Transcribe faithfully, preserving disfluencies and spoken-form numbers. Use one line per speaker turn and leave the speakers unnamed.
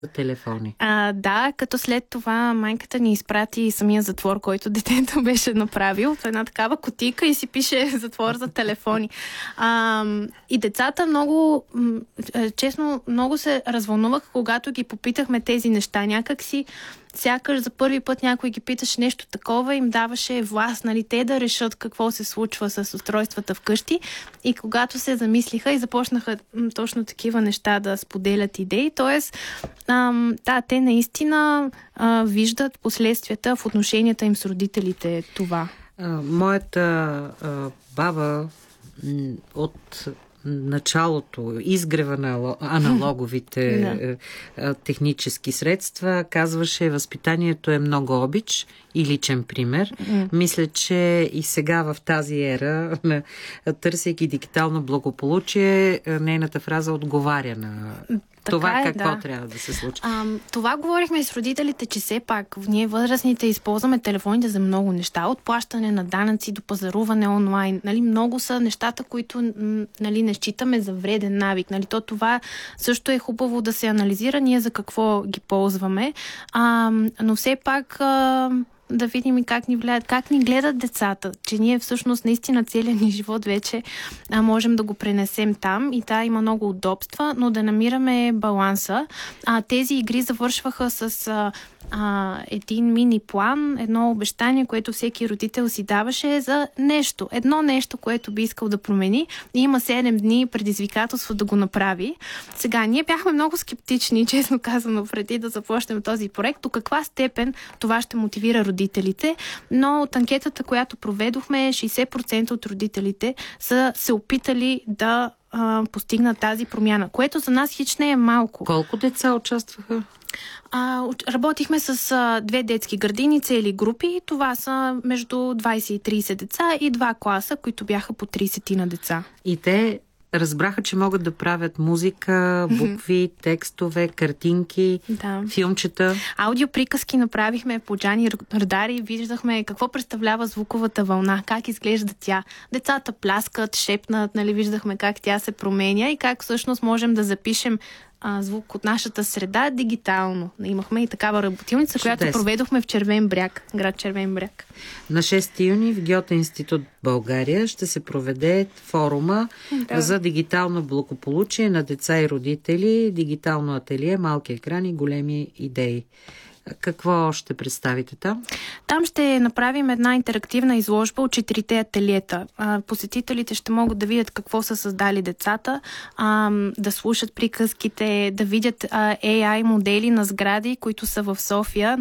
телефони.
А, да, като след това майката ни изпрати самия затвор, който детето беше направил. Това е една такава кутийка и си пише затвор за телефони. А, и децата много, честно, много се развълнуваха, когато ги попитахме тези неща. Някак си сякаш за първи път някой ги питаше нещо такова, им даваше власт, нали, те да решат какво се случва с устройствата вкъщи. И когато се замислиха и започнаха м, точно такива неща да споделят идеи, т.е. да, те наистина а, виждат последствията в отношенията им с родителите това.
А, моята а, баба м, от началото, изгрева на аналоговите да. технически средства, казваше, възпитанието е много обич и личен пример. Mm. Мисля, че и сега в тази ера, търсейки дигитално благополучие, нейната фраза отговаря на
Така
това
е,
какво
да.
трябва да се случи.
А, това говорихме и с родителите, че все пак ние възрастните използваме телефоните за много неща. От плащане на данъци до пазаруване онлайн. Нали, много са нещата, които нали, не считаме за вреден навик. Нали, то това също е хубаво да се анализира ние за какво ги ползваме. А, но все пак... А, да видим и как ни влияят, как ни гледат децата, че ние всъщност наистина целият ни живот вече а, можем да го пренесем там и да, има много удобства, но да намираме баланса. А, тези игри завършваха с а, а, един мини план, едно обещание, което всеки родител си даваше за нещо. Едно нещо, което би искал да промени и има седем дни предизвикателство да го направи. Сега, ние бяхме много скептични, честно казано, преди да започнем този проект, до каква степен това ще мотивира родителите. родителите, но от анкетата, която проведохме, шейсет процента от родителите са се опитали да а, постигнат тази промяна, което за нас хич не е малко.
Колко деца участваха?
А, работихме с а, две детски градини, цели групи. Това са между двайсет и трийсет деца и два класа, които бяха по трийсет на деца.
И те разбраха, че могат да правят музика, букви, текстове, картинки,
да.
филмчета.
Аудиоприказки направихме по Джани Радари. Виждахме какво представлява звуковата вълна, как изглежда тя. Децата пляскат, шепнат, нали, виждахме как тя се променя и как всъщност можем да запишем а, звук от нашата среда дигитално. Имахме и такава работилница,
Чудесно.
Която проведохме в Червен бряг, град Червен бряг.
На шести юни в Гьоте институт България ще се проведе форума да. за дигитално благополучие на деца и родители, дигитално ателие, малки екрани, големи идеи. Какво ще представите там?
Там ще направим една интерактивна изложба от четирите ателиета. Посетителите ще могат да видят какво са създали децата, да слушат приказките, да видят ей ай модели на сгради, които са в София.